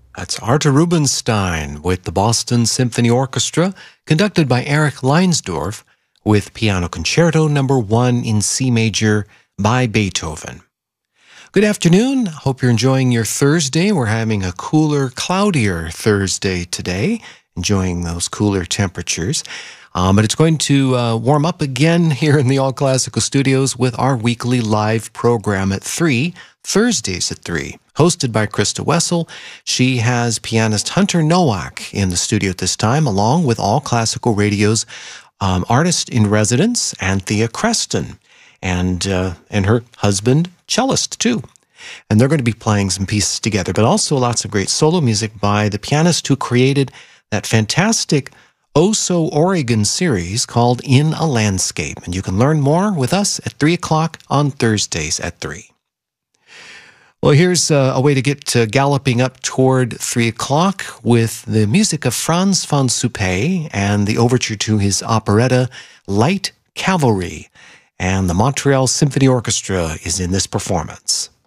That's Artur Rubinstein with the Boston Symphony Orchestra, conducted by Erich Leinsdorf, with Piano Concerto No. 1 in C major by Beethoven. Good afternoon. Hope you're enjoying your Thursday. We're having a cooler, cloudier Thursday today, enjoying those cooler temperatures. But it's going to warm up again here in the All Classical Studios with our weekly live program at 3, Thursdays at 3, hosted by Krista Wessel. She has pianist Hunter Nowak in the studio at this time, along with All Classical Radio's artist in residence, Anthea Creston, and her husband, cellist, too. And they're going to be playing some pieces together, but also lots of great solo music by the pianist who created that fantastic Oso Oregon series called In a Landscape. And you can learn more with us at 3 o'clock on Thursdays at 3. Well, here's a way to get galloping up toward 3 o'clock with the music of Franz von Suppé and the overture to his operetta Light Cavalry. And the Montreal Symphony Orchestra is in this performance.